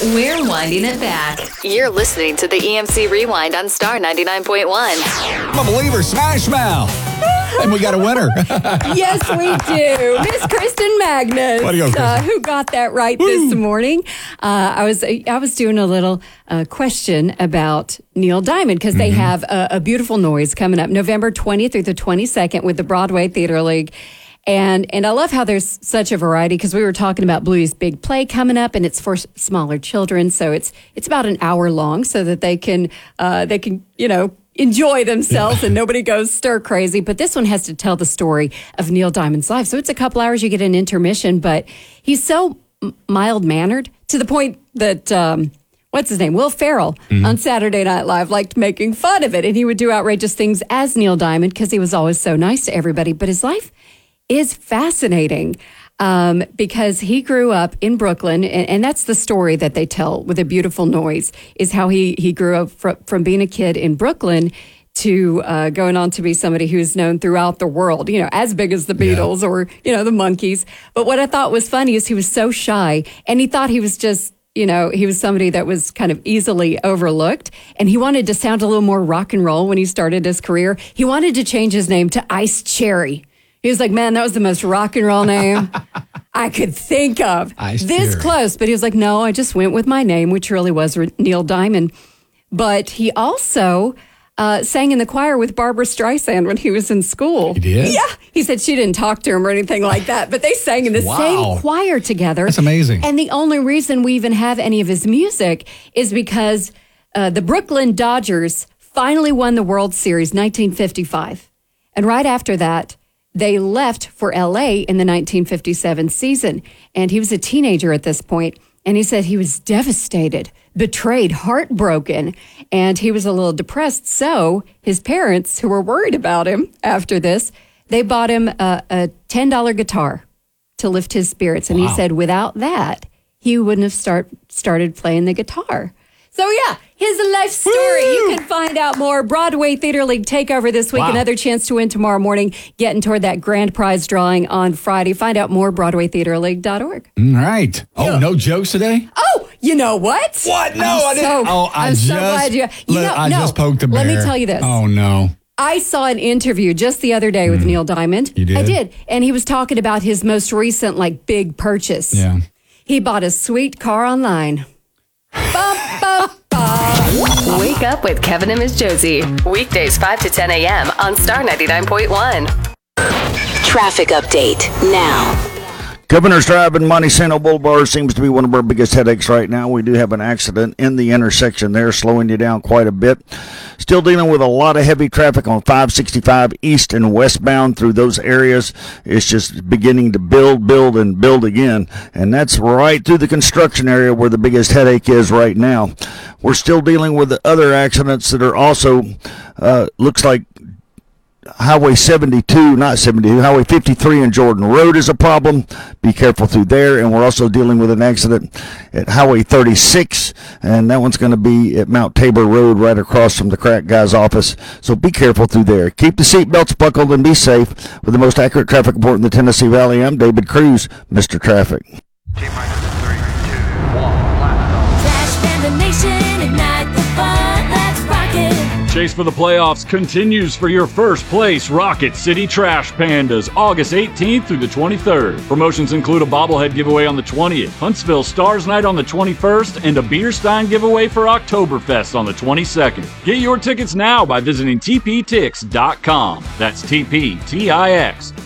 We're winding it back. You're listening to the EMC Rewind on Star 99.1. I'm a believer. Smash Mouth. And we got a winner. Yes, we do. Miss Kristen Magnus, Way to go, Kristen. who got that right this morning. I was doing a little question about Neil Diamond because they have a beautiful noise coming up November 20th through the 22nd with the Broadway Theater League. And I love how there's such a variety because we were talking about Bluey's Big Play coming up, and it's for smaller children, so it's about an hour long, so that they can enjoy themselves and nobody goes stir crazy. But this one has to tell the story of Neil Diamond's life, so it's a couple hours. You get an intermission, but he's so mild mannered to the point that what's his name, Will Ferrell, on Saturday Night Live liked making fun of it, and he would do outrageous things as Neil Diamond because he was always so nice to everybody. But his life is fascinating because he grew up in Brooklyn, and that's the story that they tell with a beautiful noise, is how he grew up from being a kid in Brooklyn to going on to be somebody who's known throughout the world, as big as the Beatles or, the Monkees. But what I thought was funny is he was so shy, and he thought he was just, he was somebody that was kind of easily overlooked, and he wanted to sound a little more rock and roll when he started his career. He wanted to change his name to Ice Cherry. He was like, man, that was the most rock and roll name I could think of. This close. But he was like, no, I just went with my name, which really was Neil Diamond. But he also sang in the choir with Barbra Streisand when he was in school. He did? Yeah. He said she didn't talk to him or anything like that, but they sang in the same choir together. That's amazing. And the only reason we even have any of his music is because the Brooklyn Dodgers finally won the World Series 1955. And right after that, they left for L.A. in the 1957 season, and he was a teenager at this point, and he said he was devastated, betrayed, heartbroken, and he was a little depressed. So his parents, who were worried about him after this, they bought him a $10 guitar to lift his spirits, and he said without that, he wouldn't have started playing the guitar. So, yeah, his life story. Woo! You can find out more. Broadway Theater League takeover this week. Another chance to win tomorrow morning. Getting toward that grand prize drawing on Friday. Find out more, BroadwayTheaterLeague.org. All right. Oh, no jokes today? Oh, you know what? What? No, I didn't. I'm so glad you. I just poked the bear. Let me tell you this. Oh, no. I saw an interview just the other day with Neil Diamond. You did? I did. And he was talking about his most recent, big purchase. Yeah. He bought a sweet car online. Wake up with Kevin and Miss Josie. Weekdays 5 to 10 a.m. on Star 99.1. Traffic update now. Governor's Drive and Montesano Boulevard seems to be one of our biggest headaches right now. We do have an accident in the intersection there, slowing you down quite a bit. Still dealing with a lot of heavy traffic on 565 east and westbound through those areas. It's just beginning to build, and build again. And that's right through the construction area where the biggest headache is right now. We're still dealing with the other accidents that are also, looks like Highway 72, not 72, Highway 53 and Jordan Road is a problem. Be careful through there. And we're also dealing with an accident at Highway 36, and that one's going to be at Mount Tabor Road right across from the crack guy's office. So be careful through there. Keep the seatbelts buckled and be safe. With the most accurate traffic report in the Tennessee Valley, I'm David Cruz, Mr. Traffic. Flash Panda Nation, ignite the fun, let's rock it. Chase for the playoffs continues for your first place Rocket City Trash Pandas, August 18th through the 23rd. Promotions include a bobblehead giveaway on the 20th, Huntsville Stars Night on the 21st, and a beer stein giveaway for Oktoberfest on the 22nd. Get your tickets now by visiting tptix.com. That's TPTIX.